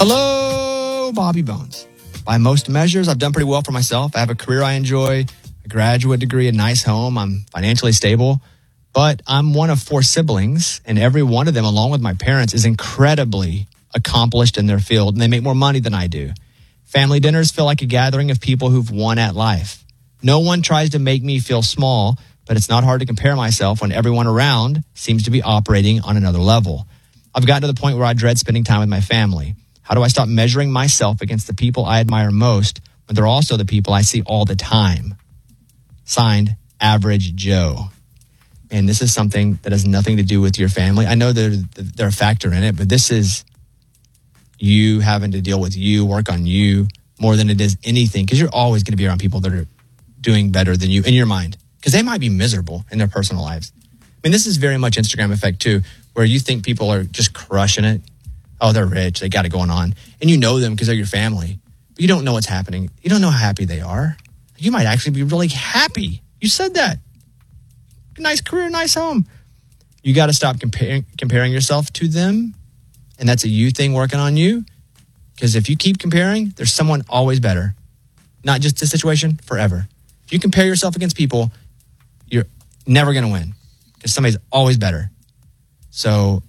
Hello, Bobby Bones. By most measures, I've done pretty well for myself. I have a career I enjoy, a graduate degree, a nice home. I'm financially stable. But I'm one of 4 siblings, and every one of them, along with my parents, is incredibly accomplished in their field, and they make more money than I do. Family dinners feel like a gathering of people who've won at life. No one tries to make me feel small, but it's not hard to compare myself when everyone around seems to be operating on another level. I've gotten to the point where I dread spending time with my family. How do I stop measuring myself against the people I admire most when they're also the people I see all the time? Signed, Average Joe. And this is something that has nothing to do with your family. I know they're a factor in it, but this is you having to deal with you, work on you more than it is anything. Because you're always going to be around people that are doing better than you in your mind. Because they might be miserable in their personal lives. I mean, this is very much Instagram effect too, where you think people are just crushing it. Oh, they're rich. They got it going on. And you know them because they're your family. But you don't know what's happening. You don't know how happy they are. You might actually be really happy. You said that. Nice career, nice home. You got to stop comparing yourself to them. And that's a you thing working on you. Because if you keep comparing, there's someone always better. Not just this situation, forever. If you compare yourself against people, you're never going to win. Because somebody's always better. So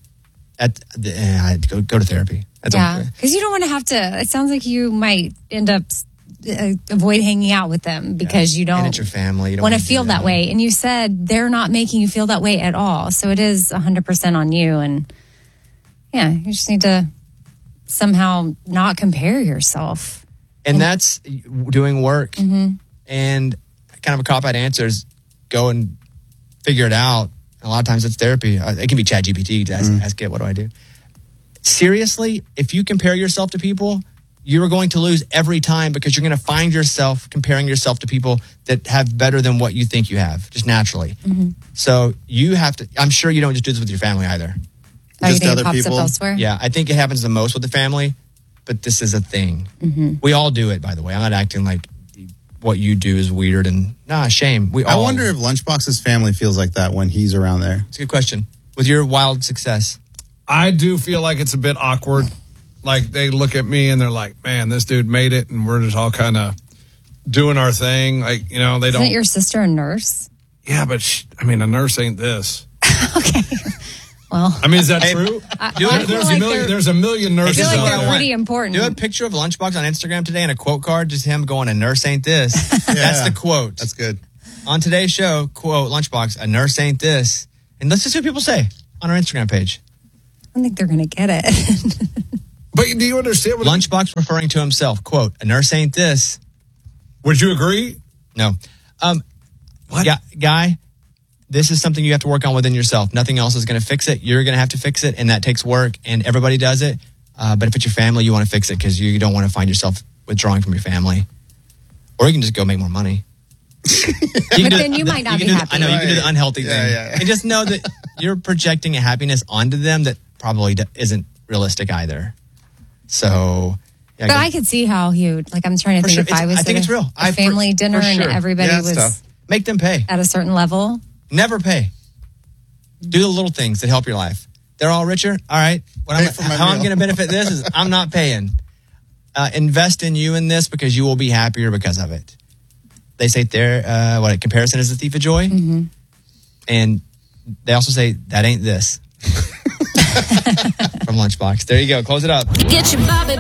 go to therapy. Yeah, because you don't want to have to. It sounds like you might end up avoid hanging out with them because you don't. And it's your family. You don't want to feel that way. And you said they're not making you feel that way at all. So it is 100% on you. And yeah, you just need to somehow not compare yourself. And that's doing work. Mm-hmm. And kind of a cop-out answer is go and figure it out. And a lot of times it's therapy. It can be ChatGPT to ask it, what do I do? Seriously, if you compare yourself to people, you're going to lose every time because you're going to find yourself comparing yourself to people that have better than what you think you have, just naturally. Mm-hmm. So you have to, I'm sure you don't just do this with your family either. Just other people. Elsewhere? Yeah, I think it happens the most with the family, but this is a thing. Mm-hmm. We all do it, by the way. I'm not acting like what you do is weird and shame. I wonder if Lunchbox's family feels like that when he's around there. It's a good question. With your wild success. I do feel like it's a bit awkward. Like they look at me and they're like, man, this dude made it. And we're just all kind of doing our thing. Like, you know, they don't. Isn't your sister a nurse? Yeah, but a nurse ain't this. Okay. Well, I mean, is that true? There's a million nurses I feel like out they're there. pretty important. Do a picture of Lunchbox on Instagram today and a quote card, just him going, a nurse ain't this. That's the quote. That's good. On today's show, quote, Lunchbox, a nurse ain't this. And let's just see what people say on our Instagram page. I don't think they're going to get it. But do you understand what Lunchbox referring to himself, quote, a nurse ain't this. Would you agree? No. What? Guy, this is something you have to work on within yourself. Nothing else is going to fix it. You're going to have to fix it, and that takes work, and everybody does it. But if it's your family, you want to fix it because you don't want to find yourself withdrawing from your family. Or you can just go make more money. But then you might not be happy. I know, you can do the unhealthy thing. Yeah. And just know that you're projecting a happiness onto them that probably isn't realistic either. So, yeah. But I could see how he would, like, I'm trying to think if I was it's real. a family dinner and everybody was tough. Make them pay. At a certain level. Never pay. Do the little things that help your life. They're all richer. All right. How I'm going to benefit this is I'm not paying. Invest in you in this because you will be happier because of it. They say comparison is the thief of joy. Mm-hmm. And they also say that ain't this. From Lunchbox. There you go. Close it up. Get your Bobby